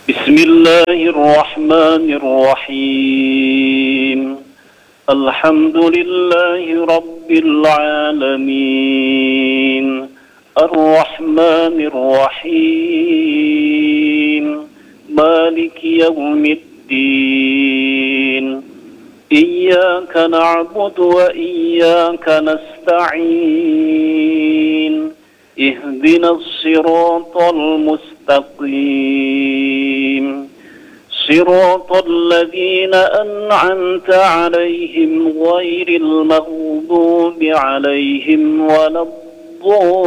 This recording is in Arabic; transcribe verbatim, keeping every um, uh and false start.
بسم الله الرحمن الرحيم الحمد لله رب العالمين الرحمن الرحيم مالك يوم الدين إياك نعبد وإياك نستعين اهدنا الصراط المستقيم صراط الذين أنعمت عليهم غير المغضوب عليهم ولا الضالين